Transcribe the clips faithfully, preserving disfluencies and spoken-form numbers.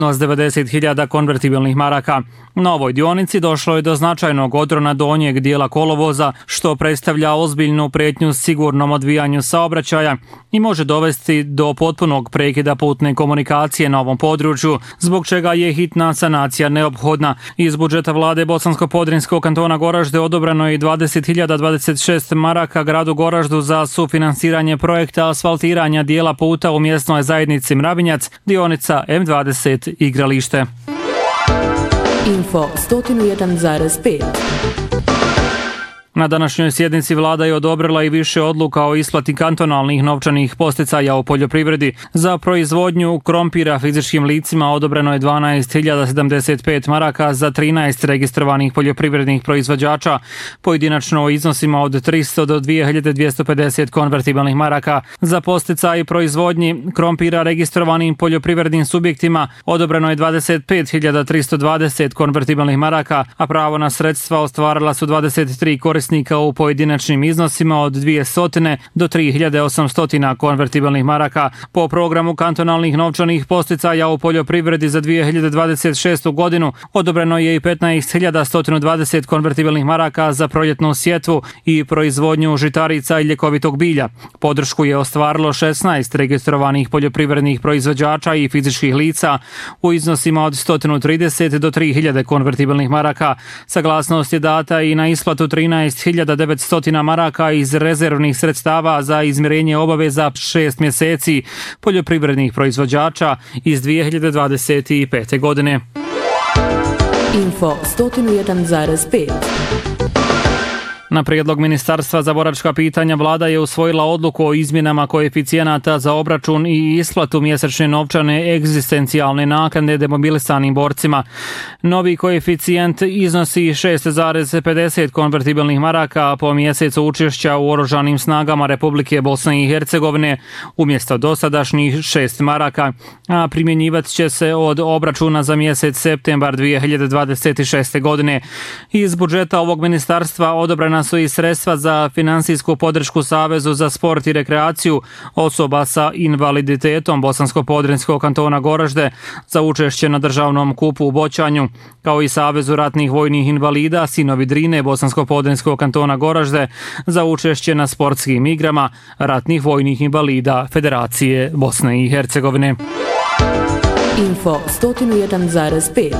s devedeset hiljada konvertibilnih maraka. Na ovoj dionici došlo je do značajnog odrona donjeg dijela kolovoza, što predstavlja ozbiljnu pretnju sigurnom odvijanju saobraćaja i može dovesti do potpunog prekida putne komunikacije na ovom području, zbog čega je hitna sanacija neophodna. Iz budžeta vlade Bosansko-Podrinjskog kantona Goražde odobreno je dvadeset hiljada dvadeset šest maraka gradu Goraždu za sufinansiranje projekta asfaltiranja dijela puta u mjesnoj zajednici Mravinjac, dionica M dvadeset igralište. Info sto jedan zarez pet. Na današnjoj sjednici vlada je odobrila i više odluka o isplati kantonalnih novčanih posticaja u poljoprivredi. Za proizvodnju krompira fizičkim licima odobreno je dvanaest hiljada sedamdeset pet maraka za trinaest registrovanih poljoprivrednih proizvođača, pojedinačno o iznosima od tristo do dvije hiljade dvjesto pedeset konvertibilnih maraka. Za posticaj proizvodnji krompira registrovanim poljoprivrednim subjektima odobreno je dvadeset pet hiljada tristo dvadeset konvertibilnih maraka, a pravo na sredstva ostvarila su dvadeset tri korisnika u pojedinačnim iznosima od dvjesto do tri hiljade osamsto konvertibilnih maraka. Po programu kantonalnih novčanih posticaja u poljoprivredi za dvije hiljade dvadeset šestu godinu odobreno je i petnaest hiljada sto dvadeset konvertibilnih maraka za proljetnu sjetvu i proizvodnju žitarica i ljekovitog bilja. Podršku je ostvarilo šesnaest registrovanih poljoprivrednih proizvođača i fizičkih lica u iznosima od sto trideset do tri hiljade konvertibilnih maraka. Saglasnost je data i na isplatu trinaest hiljada devetsto maraka iz rezervnih sredstava za izmirenje obaveza šest mjeseci poljoprivrednih proizvođača iz dvije hiljade dvadeset pete. godine. Info sto jedan zarez pet. Na prijedlog Ministarstva za boračka pitanja vlada je usvojila odluku o izmjenama koeficijenata za obračun i isplatu mjesečne novčane egzistencijalne naknade demobilisanim borcima. Novi koeficijent iznosi šest zarez pedeset konvertibilnih maraka po mjesecu učešća u oružanim snagama Republike Bosne i Hercegovine umjesto dosadašnjih šest maraka, a primjenjivat će se od obračuna za mjesec septembar dvije hiljade dvadeset šeste. godine. Iz budžeta ovog ministarstva odobrena su i sredstva za finansijsku podršku Savezu za sport i rekreaciju osoba sa invaliditetom Bosansko-Podrinjskog kantona Goražde za učešće na državnom kupu u boćanju, kao i Savezu ratnih vojnih invalida Sinovi Drine Bosansko-Podrinjskog kantona Goražde za učešće na sportskim igrama ratnih vojnih invalida Federacije Bosne i Hercegovine. Info sto jedan zarez pet.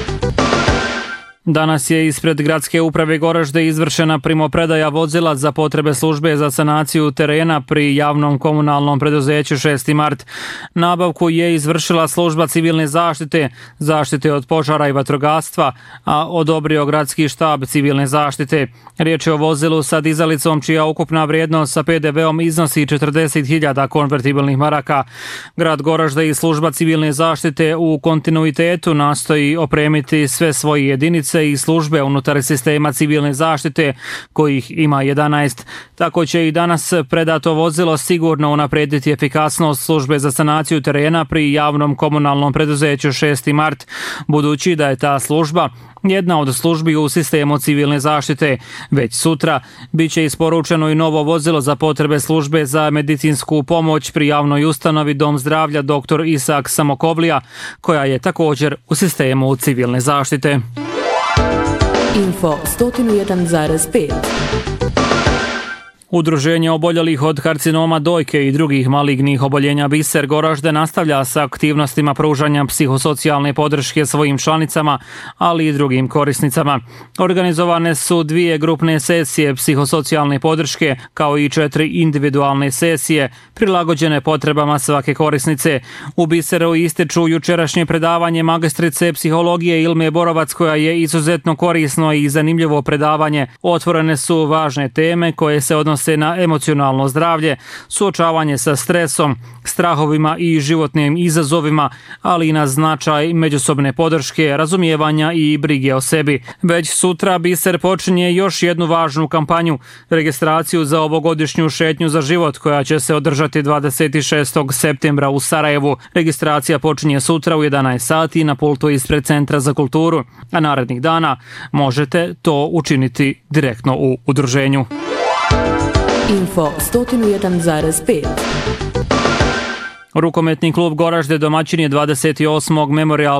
Danas je ispred gradske uprave Goražde izvršena primopredaja vozila za potrebe službe za sanaciju terena pri javnom komunalnom preduzeću šesti mart. Nabavku je izvršila služba civilne zaštite, zaštite od požara i vatrogastva, a odobrio gradski štab civilne zaštite. Riječ je o vozilu sa dizalicom čija ukupna vrijednost sa pe de veom iznosi četrdeset hiljada konvertibilnih maraka. Grad Goražde i služba civilne zaštite u kontinuitetu nastoji opremiti sve svoje jedinice i službe unutar sistema civilne zaštite, kojih ima jedanaest. Tako će i danas predato vozilo sigurno unaprijediti efikasnost službe za sanaciju terena pri javnom komunalnom preduzeću šesti mart, budući da je ta služba jedna od službi u sistemu civilne zaštite. Već sutra bit će isporučeno i novo vozilo za potrebe službe za medicinsku pomoć pri javnoj ustanovi Dom zdravlja doktor Isak Samokovlija, koja je također u sistemu civilne zaštite. Info sto jedan zarez pet. Udruženje oboljelih od karcinoma dojke i drugih malignih oboljenja Biser Goražde nastavlja sa aktivnostima pružanja psihosocijalne podrške svojim članicama, ali i drugim korisnicama. Organizovane su dvije grupne sesije psihosocijalne podrške, kao i četiri individualne sesije, prilagođene potrebama svake korisnice. U Biseru ističu jučerašnje predavanje magistrice psihologije Ilme Borovac, koja je izuzetno korisno i zanimljivo predavanje. Otvorene su važne teme koje se odnose na emocionalno zdravlje, suočavanje sa stresom, strahovima i životnim izazovima, ali i na značaj međusobne podrške, razumijevanja i brige o sebi. Već sutra Biser počinje još jednu važnu kampanju, registraciju za ovogodišnju šetnju za život, koja će se održati dvadeset šestog septembra u Sarajevu. Registracija počinje sutra u jedanaest sati na pultu ispred Centra za kulturu, a narednih dana možete to učiniti direktno u udruženju. Info sto jedan zarez pet. Rukometni klub Goražde domaćin je dvadeset osmog memorijalnog